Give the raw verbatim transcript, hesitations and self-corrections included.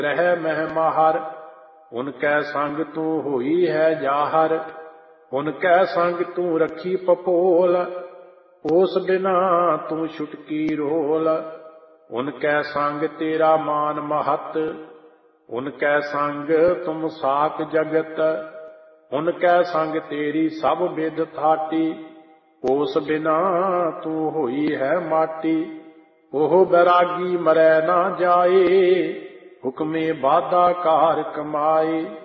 ਰਹਿ ਮਹਿ ਮਾਹਰ। ਉਨਕੈ ਸੰਗ ਤੂੰ ਹੋਈ ਹੈ ਜਾਹਰ, ਉਨਕੈ ਸੰਗ ਤੂੰ ਰੱਖੀ ਪਪੋਲ। ਉਸ ਬਿਨਾ ਤੂੰ ਛੁਟਕੀ ਰੋਲ। ਉਨਕੈ ਸੰਗ ਤੇਰਾ ਮਾਨ ਮਹਤ, ਉਨਕੈ ਸੰਗ ਤੁਮ ਸਾਕ ਜਗਤ। ਉਨਕੈ ਸੰਗ ਤੇਰੀ ਸਭ ਬਿਦ ਥਾਟੀ, ਉਸ ਬਿਨਾ ਤੂੰ ਹੋਈ ਹੈ ਮਾਟੀ। ਉਹ ਬੈਰਾਗੀ ਮਰੈ ਨਾ ਜਾਏ, ਹੁਕਮੇ ਬਾਧਾ ਕਾਰ ਕਮਾਏ।